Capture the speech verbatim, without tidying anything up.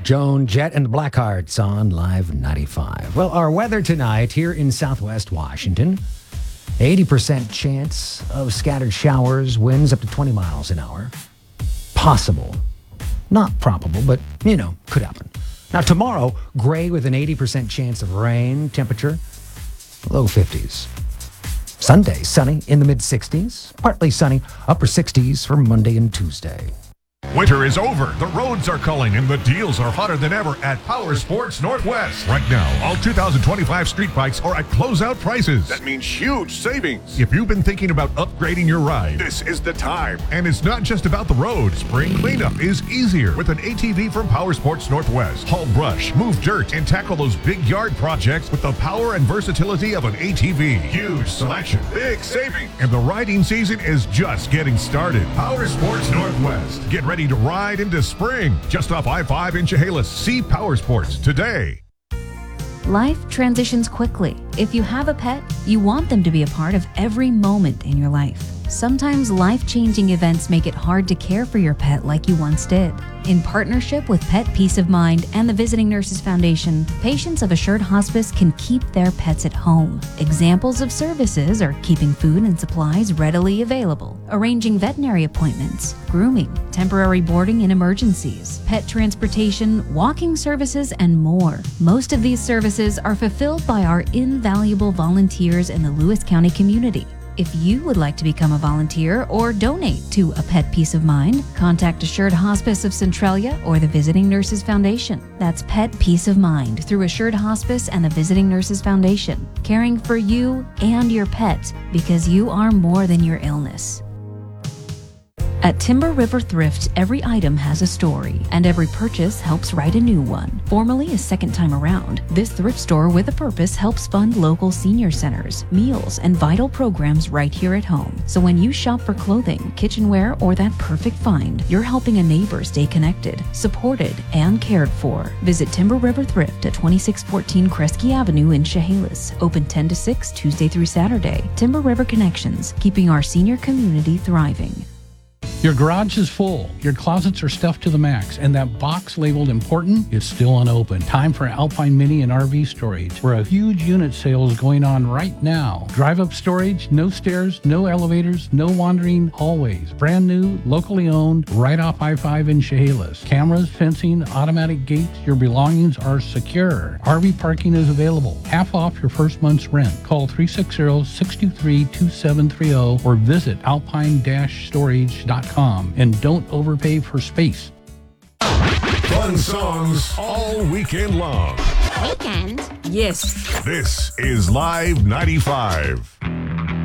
Joan Jett and the Blackhearts on Live ninety-five. Well, our weather tonight here in Southwest Washington, eighty percent chance of scattered showers, winds up to twenty miles an hour. Possible. Not probable, but, you know, could happen. Now, tomorrow, gray with an eighty percent chance of rain, temperature, low fifties. Sunday, sunny in the mid-sixties, partly sunny, upper sixties for Monday and Tuesday. Winter is over, the roads are culling, and the deals are hotter than ever at Power Sports Northwest. Right now, all two thousand twenty-five street bikes are at closeout prices. That means huge savings. If you've been thinking about upgrading your ride, This is the time. and it's not just about the road, spring cleanup is easier with an A T V from Power Sports Northwest. Haul brush, move dirt, and tackle those big yard projects with the power and versatility of an A T V. Huge selection, Big savings. and the riding season is just getting started. Power Sports Northwest. Get ready to ride into spring. Just off I five in Chehalis. See Power Sports today. Life transitions quickly. If you have a pet, you want them to be a part of every moment in your life. Sometimes life-changing events make it hard to care for your pet like you once did. In partnership with Pet Peace of Mind and the Visiting Nurses Foundation, patients of Assured Hospice can keep their pets at home. Examples of services are keeping food and supplies readily available, arranging veterinary appointments, grooming, temporary boarding in emergencies, pet transportation, walking services, and more. Most of these services are fulfilled by our invaluable volunteers in the Lewis County community. If you would like to become a volunteer or donate to a Pet Peace of Mind, contact Assured Hospice of Centralia or the Visiting Nurses Foundation. That's Pet Peace of Mind through Assured Hospice and the Visiting Nurses Foundation, caring for you and your pet because you are more than your illness. At Timber River Thrift, every item has a story, and every purchase helps write a new one. Formerly a second time around, this thrift store with a purpose helps fund local senior centers, meals, and vital programs right here at home. So when you shop for clothing, kitchenware, or that perfect find, you're helping a neighbor stay connected, supported, and cared for. Visit Timber River Thrift at twenty-six fourteen Kresge Avenue in Chehalis. Open ten to six, Tuesday through Saturday. Timber River Connections, keeping our senior community thriving. Your garage is full, your closets are stuffed to the max, and that box labeled important is still unopened. Time for Alpine Mini and R V Storage, where a huge unit sale is going on right now. Drive-up storage, no stairs, no elevators, no wandering hallways. Brand new, locally owned, right off I five in Chehalis. Cameras, fencing, automatic gates, your belongings are secure. R V parking is available. Half off your first month's rent. Call three six zero, six two three, two seven three zero or visit alpine dash storage dot com. And don't overpay for space. Fun songs all weekend long. Weekend? Yes. This is Live ninety-five.